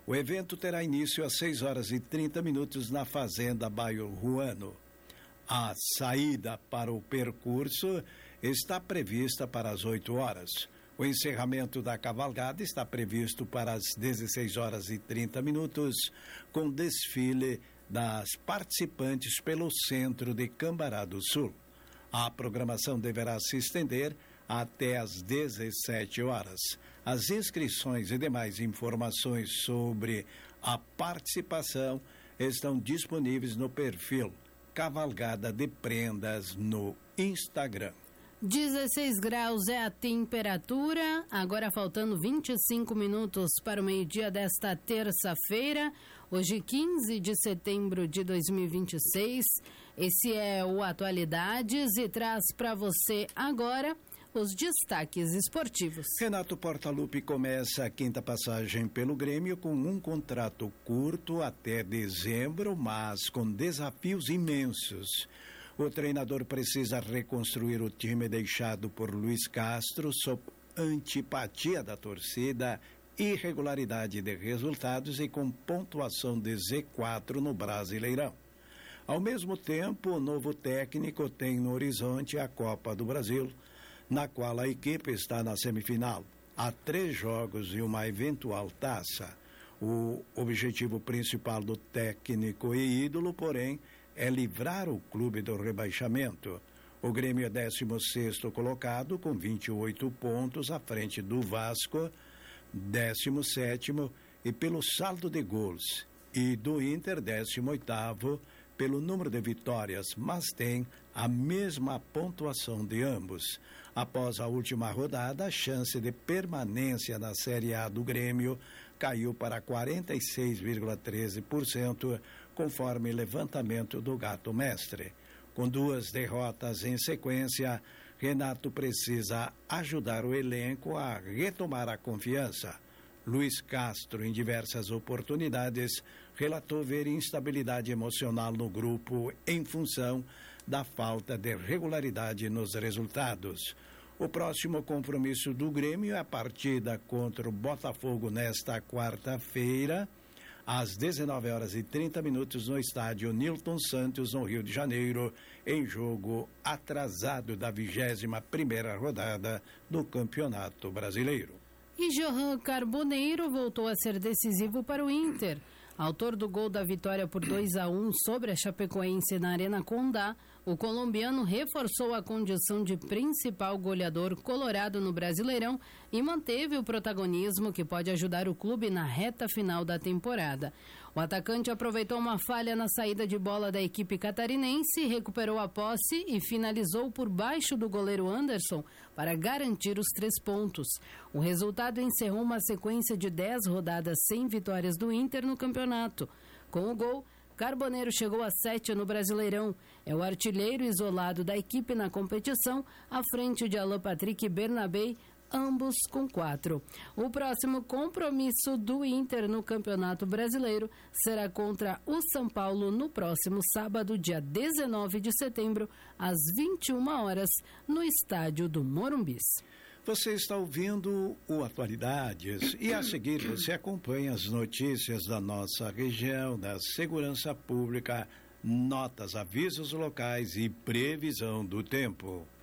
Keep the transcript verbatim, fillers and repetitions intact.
O evento terá início às seis horas e trinta minutos na Fazenda Bairro Ruano. A saída para o percurso está prevista para as oito horas. O encerramento da cavalgada está previsto para as dezesseis horas e trinta minutos, com desfile das participantes pelo centro de Cambará do Sul. A programação deverá se estender até às dezessete horas. As inscrições e demais informações sobre a participação estão disponíveis no perfil Cavalgada de Prendas no Instagram. dezesseis graus é a temperatura, agora faltando vinte e cinco minutos para o meio-dia desta terça-feira, hoje quinze de setembro de dois mil e vinte e seis. Esse é o Atualidades e traz para você agora os destaques esportivos. Renato Portaluppi começa a quinta passagem pelo Grêmio com um contrato curto até dezembro, mas com desafios imensos. O treinador precisa reconstruir o time deixado por Luiz Castro sob antipatia da torcida, irregularidade de resultados e com pontuação de Z quatro no Brasileirão. Ao mesmo tempo, o novo técnico tem no horizonte a Copa do Brasil, na qual a equipe está na semifinal. Há três jogos e uma eventual taça. O objetivo principal do técnico e ídolo, porém, é livrar o clube do rebaixamento. O Grêmio é décimo sexto colocado com vinte e oito pontos à frente do Vasco, décimo sétimo e pelo saldo de gols, e do Inter décimo oitavo pelo número de vitórias, mas tem a mesma pontuação de ambos. Após a última rodada, a chance de permanência na Série A do Grêmio caiu para quarenta e seis vírgula treze por cento, conforme levantamento do Gato Mestre. Com duas derrotas em sequência, Renato precisa ajudar o elenco a retomar a confiança. Luiz Castro, em diversas oportunidades, relatou ver instabilidade emocional no grupo em função da falta de regularidade nos resultados. O próximo compromisso do Grêmio é a partida contra o Botafogo nesta quarta-feira, às dezenove horas e trinta minutos, no estádio Nilton Santos, no Rio de Janeiro, em jogo atrasado da vigésima primeira rodada do Campeonato Brasileiro. E Johan Carboneiro voltou a ser decisivo para o Inter. Autor do gol da vitória por dois a um sobre a Chapecoense na Arena Condá, o colombiano reforçou a condição de principal goleador colorado no Brasileirão e manteve o protagonismo que pode ajudar o clube na reta final da temporada. O atacante aproveitou uma falha na saída de bola da equipe catarinense, recuperou a posse e finalizou por baixo do goleiro Anderson para garantir os três pontos. O resultado encerrou uma sequência de dez rodadas sem vitórias do Inter no campeonato. Com o gol, Carboneiro chegou a sete no Brasileirão. É o artilheiro isolado da equipe na competição, à frente de Alan Patrick e Bernabé, ambos com quatro. O próximo compromisso do Inter no Campeonato Brasileiro será contra o São Paulo no próximo sábado, dia dezenove de setembro, às vinte e uma horas, no estádio do Morumbis. Você está ouvindo o Atualidades e a seguir você acompanha as notícias da nossa região, da segurança pública, notas, avisos locais e previsão do tempo.